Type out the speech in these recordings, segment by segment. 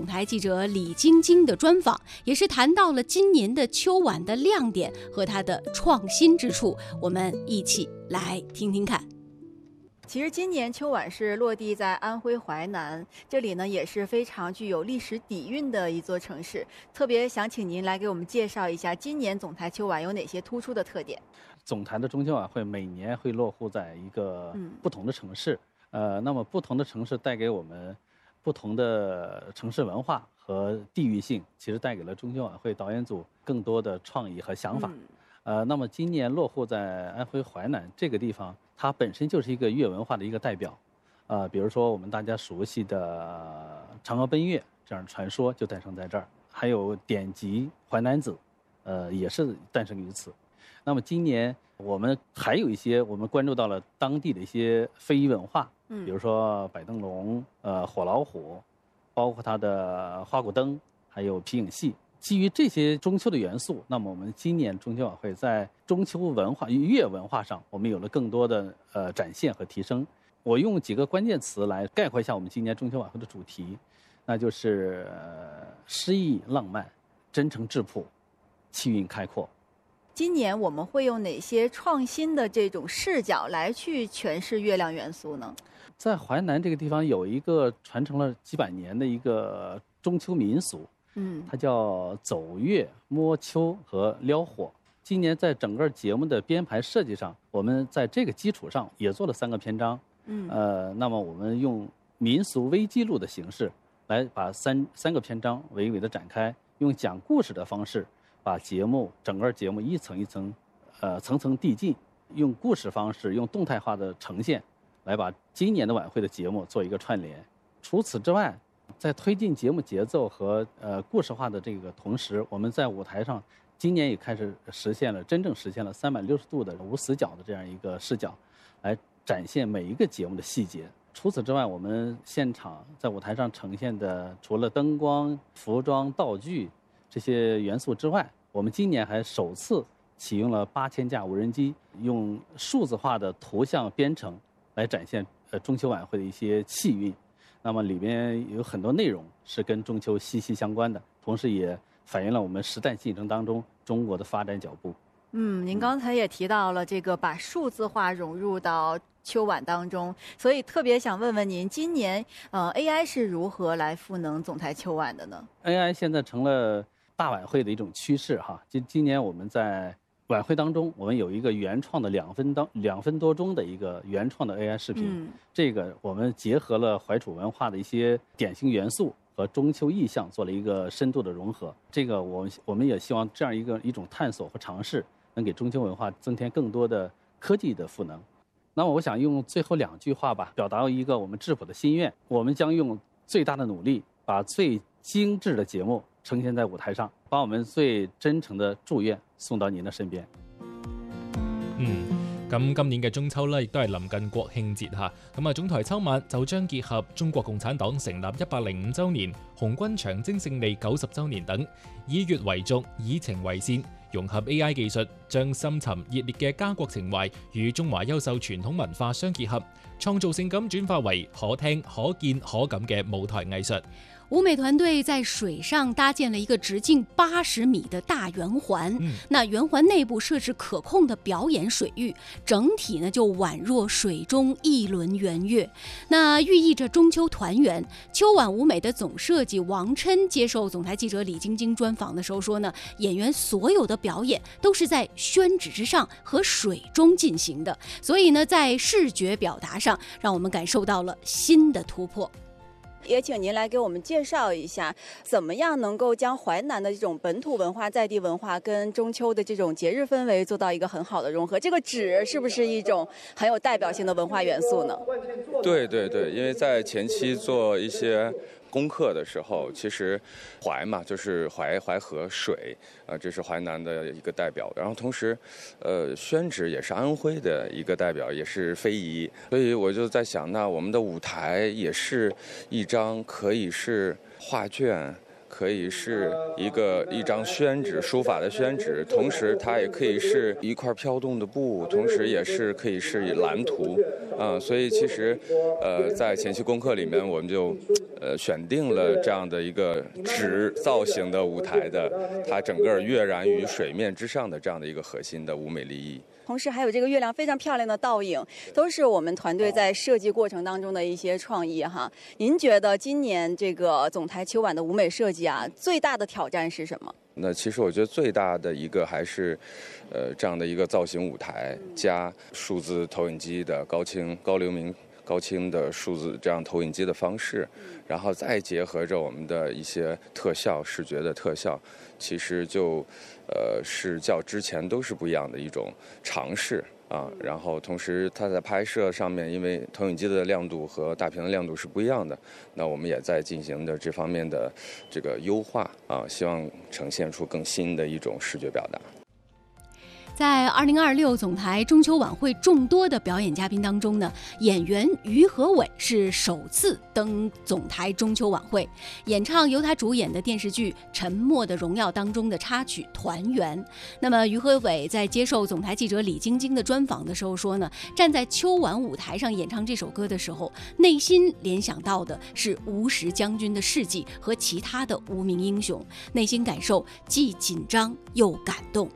总台记者李晶晶的专访，也是谈到了今年的秋晚的亮点和它的创新之处，我们一起来听听看。 其实今年秋晚是落地在安徽淮南，这里呢也是非常具有历史底蕴的一座城市。特别想请您来给我们介绍一下今年总台秋晚有哪些突出的特点。 总台的中秋晚会每年会落户在一个不同的城市，那么不同的城市带给我们不同的城市文化和地域性，其实带给了中秋晚会导演组更多的创意和想法。那么今年落户在安徽淮南这个地方，它本身就是一个粤文化的一个代表，比如说我们大家熟悉的嫦娥奔月这样的传说就诞生在这儿，还有典籍《淮南子》，也是诞生于此。那么今年我们还有一些我们关注到了当地的一些非遗文化，比如说摆灯笼、火老虎，包括它的花鼓灯，还有皮影戏。基于这些中秋的元素，那么我们今年中秋晚会在中秋文化、粤文化上，我们有了更多的展现和提升。我用几个关键词来概括一下我们今年中秋晚会的主题，那就是诗意浪漫、真诚质朴、气韵开阔。 今年我们会用哪些创新的这种视角来去诠释月亮元素呢？ 在淮南这个地方有一个传承了几百年的一个中秋民俗，它叫走月、摸秋和撩火。今年在整个节目的编排设计上，我们在这个基础上也做了3个篇章。那么我们用民俗微记录的形式来把三个篇章娓娓的展开，用讲故事的方式把整个节目一层一层，层层递进，用故事方式，用动态化的呈现，来把今年的晚会的节目做一个串联。除此之外，在推进节目节奏和故事化的这个同时，我们在舞台上今年也开始真正实现了360度的无死角的这样一个视角，来展现每一个节目的细节。除此之外，我们现场在舞台上呈现的除了灯光、服装、道具这些元素之外，我们今年还首次启用了8000架无人机，用数字化的图像编程来展现中秋晚会的一些气韵。那么里边有很多内容是跟中秋息息相关的，同时也反映了我们时代进程当中中国的发展脚步。 您刚才也提到了这个把数字化融入到秋晚当中，所以特别想问问您，今年AI 是如何来赋能总台秋晚的呢？ AI 现在成了大晚会的一种趋势哈。今年我们在晚会当中，我们有一个原创的2分多钟的一个原创的 AI 视频，这个我们结合了怀楚文化的一些典型元素和中秋意象，做了一个深度的融合。这个我们也希望这样一种探索和尝试，能给中秋文化增添更多的科技的赋能。那么我想用最后2句话吧，表达一个我们质朴的心愿：我们将用最大的努力，把最精致的節目呈現在舞台上，把我們最真誠的祝願送到您的身邊。 咁今年嘅中秋咧，亦都係臨近國慶節嚇。咁總台秋晚就將結合中國共產黨成立105週年、紅軍長征勝利90週年等，以粵為軸，以情為線，融合 AI 技術，將深沉熱烈嘅家國情懷與中華優秀傳統文化相結合，創造性咁轉化為可聽、可見、可感嘅舞台藝術。 舞美团队在水上搭建了一个直径80米的大圆环，那圆环内部设置可控的表演水域，整体呢就宛若水中一轮圆月，那寓意着中秋团圆。秋晚舞美的总设计王琛接受总台记者李晶晶专访的时候说呢，演员所有的表演都是在宣纸之上和水中进行的，所以呢在视觉表达上让我们感受到了新的突破。 也请您来给我们介绍一下，怎么样能够将淮南的这种本土文化、在地文化跟中秋的这种节日氛围做到一个很好的融合。这个纸是不是一种很有代表性的文化元素呢？ 对对对，因为在前期做一些功课的时候，其实淮嘛就是淮河水，这是淮南的一个代表。然后同时，宣纸也是安徽的一个代表，也是非遗。所以我就在想，那我们的舞台也是一张可以是画卷， 可以是一张宣纸，书法的宣纸，同时它也可以是一块飘动的布，同时也是可以是蓝图，所以其实在前期功课里面，我们就选定了这样的一个纸造型的舞台的，它整个跃然于水面之上的这样的一个核心的舞美立意。 同时还有这个月亮非常漂亮的倒影，都是我们团队在设计过程当中的一些创意哈。您觉得今年这个总台秋晚的舞美设计啊，最大的挑战是什么？ 那其实我觉得最大的一个还是，这样的一个造型舞台加数字投影机的高流明高清的数字这样投影机的方式，然后再结合着我们的一些特效视觉的特效，其实是较之前都是不一样的一种尝试啊。然后同时它在拍摄上面，因为投影机的亮度和大屏的亮度是不一样的，那我们也在进行的这方面的这个优化啊，希望呈现出更新的一种视觉表达。 在2026总台中秋晚会众多的表演嘉宾当中呢，演员于和伟是首次登总台中秋晚会，演唱由他主演的电视剧《沉默的荣耀》当中的插曲《团圆》。那么于和伟在接受总台记者李晶晶的专访的时候说呢，站在秋晚舞台上演唱这首歌的时候，内心联想到的是吴石将军的事迹和其他的无名英雄，内心感受既紧张又感动。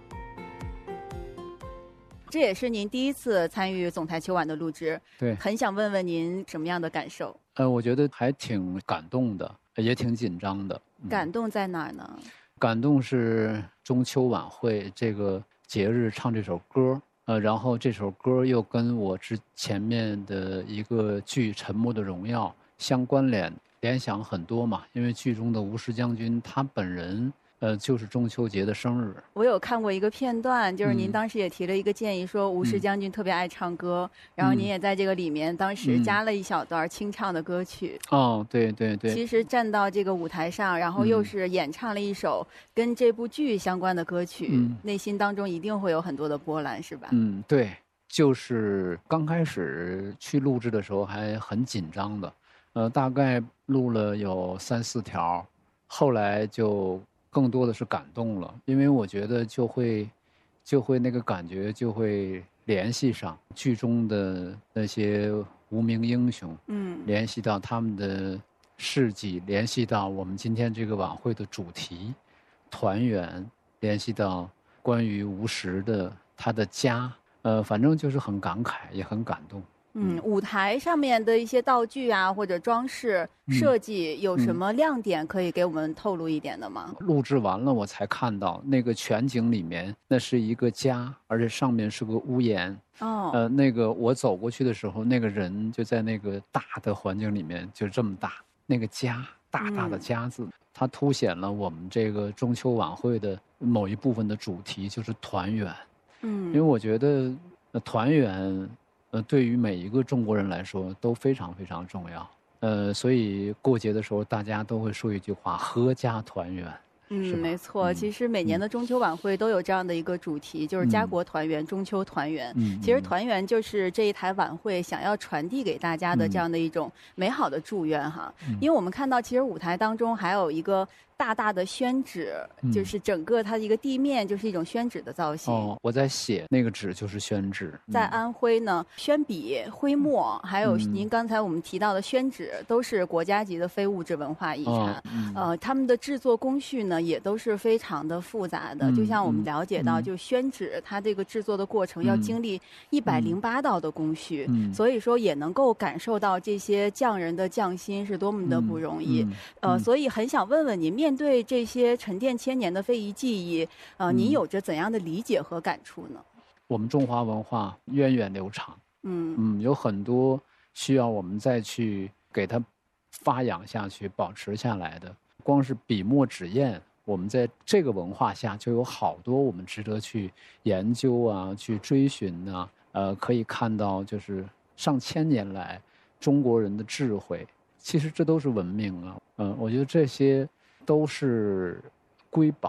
这也是您第一次参与总台秋晚的录制， 对， 很想问问您什么样的感受？ 我觉得还挺感动的，也挺紧张的。 感动在哪儿呢？ 感动是中秋晚会这个节日唱这首歌，然后这首歌又跟我前面的一个剧《沉默的荣耀》相关联想很多嘛，因为剧中的吴石将军他本人。就是中秋节的生日。 我有看过一个片段，就是您当时也提了一个建议，说吴石将军特别爱唱歌，然后您也在这个里面当时加了一小段清唱的歌曲。 哦，对对对。 其实站到这个舞台上，然后又是演唱了一首跟这部剧相关的歌曲，内心当中一定会有很多的波澜，是吧？ 对，就是刚开始去录制的时候还很紧张的，大概录了有3、4条，后来就。更多的是感动了，因为我觉得就会那个感觉就会联系上剧中的那些无名英雄，联系到他们的事迹，联系到我们今天这个晚会的主题团圆，联系到关于吴石的他的家，反正就是很感慨，也很感动。 舞台上面的一些道具啊，或者装饰设计有什么亮点可以给我们透露一点的吗？ 录制完了我才看到那个全景里面那是一个家，而且上面是个屋檐。那个我走过去的时候，那个人就在那个大的环境里面，就这么大，那个家大大的家字，它凸显了我们这个中秋晚会的某一部分的主题，就是团圆。因为我觉得团圆。对于每一个中国人来说都非常非常重要，所以过节的时候大家都会说一句话：阖家团圆。 没错，其实每年的中秋晚会都有这样的一个主题，就是家国团圆，中秋团圆。其实团圆就是这一台晚会想要传递给大家的这样的一种美好的祝愿哈。因为我们看到，其实舞台当中还有一个大大的宣纸，就是整个它的一个地面就是一种宣纸的造型。 我在写那个纸就是宣纸。 在安徽呢，宣笔、徽墨，还有您刚才我们提到的宣纸，都是国家级的非物质文化遗产。他们的制作工序呢，也都是非常的复杂的。就像我们了解到，就宣纸它这个制作的过程要经历108道的工序，所以说也能够感受到这些匠人的匠心是多么的不容易。所以很想问问您，面对这些沉淀千年的非遗技艺，您有着怎样的理解和感触呢？ 我们中华文化源远流长，有很多需要我们再去给它发扬下去、保持下来的。光是笔墨纸砚，我们在这个文化下就有好多我们值得去研究啊、去追寻啊。可以看到，就是上千年来中国人的智慧，其实这都是文明啊。我觉得这些都是瑰宝，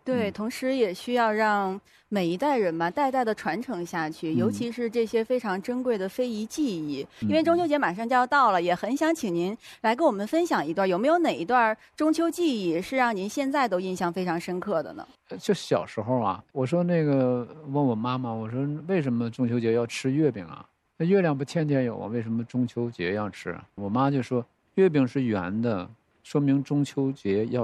对，同时也需要让每一代人吧，代代的传承下去，尤其是这些非常珍贵的非遗技艺。因为中秋节马上就要到了，也很想请您来跟我们分享一段，有没有哪一段中秋技艺是让您现在都印象非常深刻的呢？ 就小时候啊，我说那个问我妈妈，我说为什么中秋节要吃月饼啊？那月亮不天天有啊，为什么中秋节要吃？我妈就说月饼是圆的，说明中秋节要